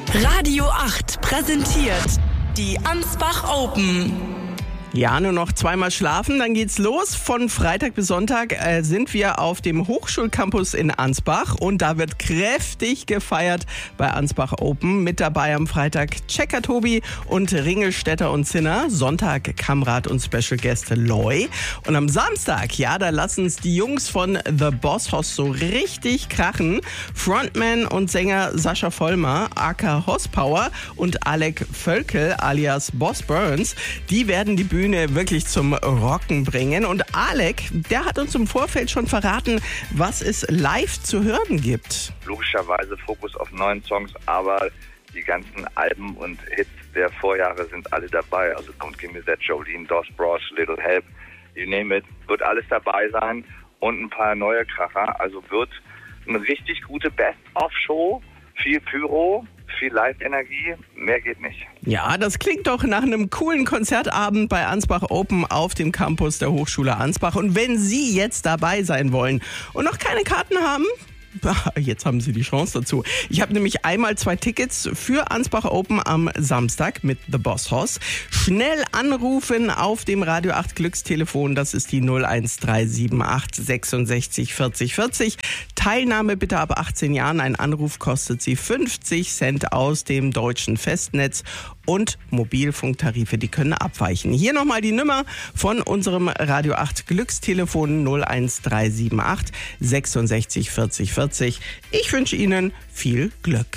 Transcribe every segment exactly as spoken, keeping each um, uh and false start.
Radio acht präsentiert die Ansbach Open. Ja, nur noch zweimal schlafen, dann geht's los. Von Freitag bis Sonntag äh, sind wir auf dem Hochschulcampus in Ansbach und da wird kräftig gefeiert bei Ansbach Open. Mit dabei am Freitag Checker Tobi und Ringelstetter und Zinner, Sonntag Kamrat und Special Guest Loy. Und am Samstag, ja, da lassen es die Jungs von The Boss Hoss so richtig krachen. Frontman und Sänger Sascha Vollmer, aka Horsepower, und Alec Völkel alias Boss Burns, die werden die Bühne wirklich zum Rocken bringen. Und Alec, der hat uns im Vorfeld schon verraten, was es live zu hören gibt. Logischerweise Fokus auf neuen Songs, aber die ganzen Alben und Hits der Vorjahre sind alle dabei. Also Don't Give Me That, Jolene, Dos Bros, Little Help, you name it, wird alles dabei sein und ein paar neue Kracher. Also wird eine richtig gute Best-of-Show, viel Pyro, viel Live-Energie, mehr geht nicht. Ja, das klingt doch nach einem coolen Konzertabend bei Ansbach Open auf dem Campus der Hochschule Ansbach. Und wenn Sie jetzt dabei sein wollen und noch keine Karten haben, jetzt haben Sie die Chance dazu. Ich habe nämlich einmal zwei Tickets für Ansbach Open am Samstag mit The Boss Hoss. Schnell anrufen auf dem Radio acht Glückstelefon, das ist die null eins drei sieben acht sechsundsechzig vierzig vierzig. Teilnahme bitte ab achtzehn Jahren. Ein Anruf kostet Sie fünfzig Cent aus dem deutschen Festnetz und Mobilfunktarife, die können abweichen. Hier nochmal die Nummer von unserem Radio acht Glückstelefon null eins drei sieben acht sechsundsechzig vierzig vierzig. Ich wünsche Ihnen viel Glück.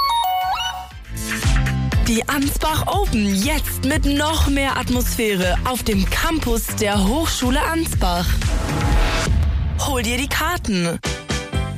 Die Ansbach Open jetzt mit noch mehr Atmosphäre auf dem Campus der Hochschule Ansbach. Hol dir die Karten